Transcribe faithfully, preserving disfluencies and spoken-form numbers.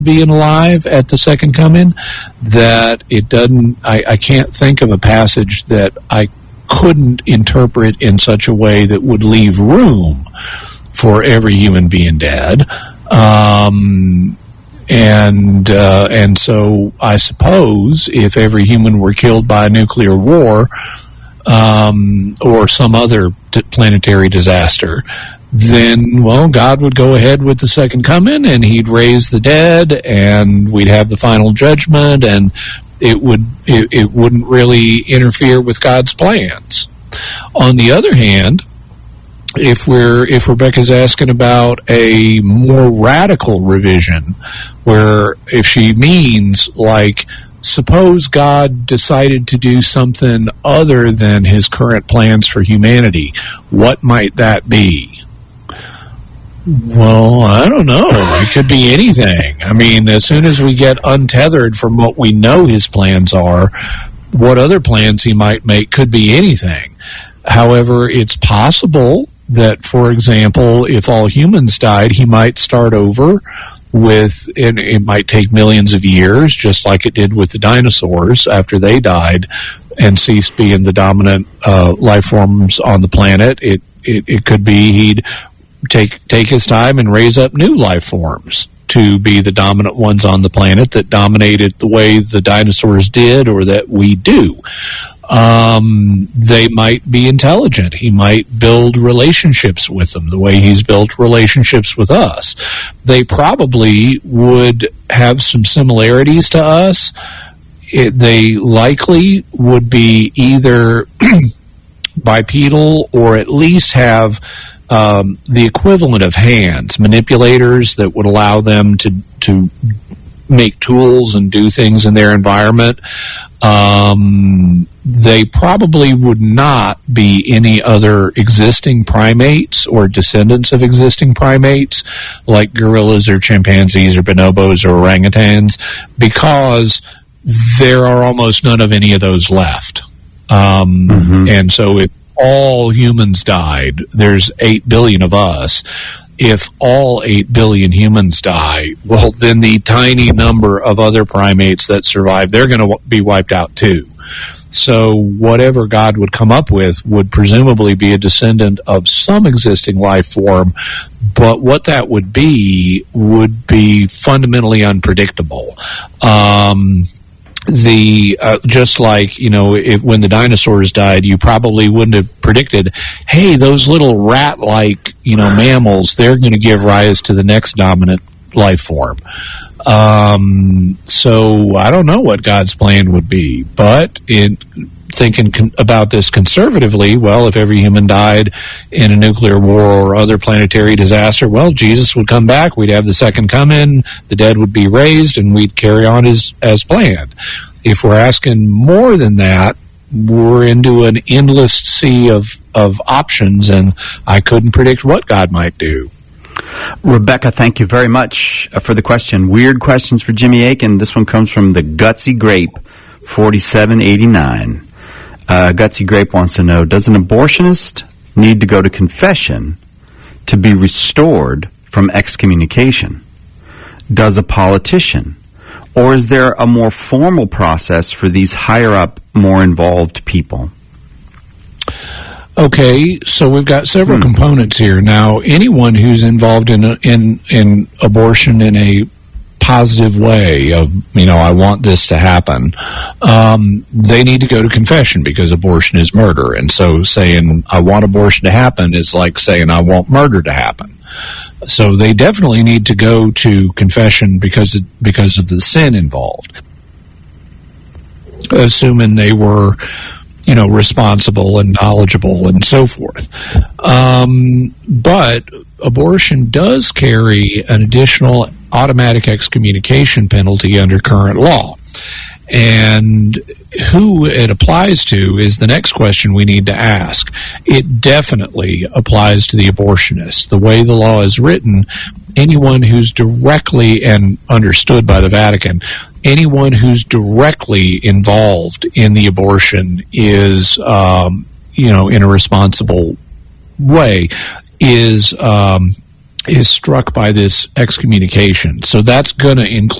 being alive at the second coming, that it doesn't, I, I can't think of a passage that I couldn't interpret in such a way that would leave room for every human being dead. Um, and, uh, and so I suppose if every human were killed by a nuclear war, um, or some other t- planetary disaster, then, well, God would go ahead with the second coming, and he'd raise the dead, and we'd have the final judgment, and it would it, it wouldn't really interfere with God's plans. On the other hand, if we're if Rebecca's asking about a more radical revision, where if she means like, suppose God decided to do something other than his current plans for humanity, what might that be? Well, I don't know. It could be anything. I mean, as soon as we get untethered from what we know his plans are, what other plans he might make could be anything. However, it's possible that, for example, if all humans died, he might start over with, and it might take millions of years, just like it did with the dinosaurs after they died and ceased being the dominant uh, life forms on the planet. It, it, it could be he'd take take his time and raise up new life forms to be the dominant ones on the planet that dominated the way the dinosaurs did or that we do. Um, they might be intelligent. He might build relationships with them the way he's built relationships with us. They probably would have some similarities to us. It, they likely would be either bipedal or at least have Um, the equivalent of hands, manipulators that would allow them to to make tools and do things in their environment. Um, they probably would not be any other existing primates or descendants of existing primates like gorillas or chimpanzees or bonobos or orangutans, because there are almost none of any of those left. Um, mm-hmm. And so if all humans died, there's eight billion of us. If all eight billion humans die, well, then the tiny number of other primates that survive, they're going to be wiped out too. So whatever God would come up with would presumably be a descendant of some existing life form, but what that would be would be fundamentally unpredictable. Um, The uh, just like, you know, if, when the dinosaurs died, you probably wouldn't have predicted, hey, those little rat-like, you know, mammals, they're going to give rise to the next dominant life form. Um, so I don't know what God's plan would be, but in thinking con- about this conservatively, well, if every human died in a nuclear war or other planetary disaster, well, Jesus would come back, we'd have the second coming, the dead would be raised, and we'd carry on as, as planned. If we're asking more than that, we're into an endless sea of, of options, and I couldn't predict what God might do. Rebecca, thank you very much for the question. Weird questions for Jimmy Akin. This one comes from the Gutsy Grape, forty-seven eighty-nine. Uh, Gutsy Grape wants to know, does an abortionist need to go to confession to be restored from excommunication? Does a politician? Or is there a more formal process for these higher-up, more involved people? Okay, so we've got several hmm. components here. Now, anyone who's involved in a, in in abortion in a positive way of, you know, I want this to happen, um, they need to go to confession, because abortion is murder. And so saying, I want abortion to happen is like saying, I want murder to happen. So they definitely need to go to confession because of, because of the sin involved. Assuming they were, you know, responsible and knowledgeable and so forth. Um, but abortion does carry an additional automatic excommunication penalty under current law. And who it applies to is the next question we need to ask. It definitely applies to the abortionist. The way the law is written, anyone who's directly, and understood by the Vatican, anyone who's directly involved in the abortion is, um, you know, in a responsible way, is um, is struck by this excommunication. So that's going to include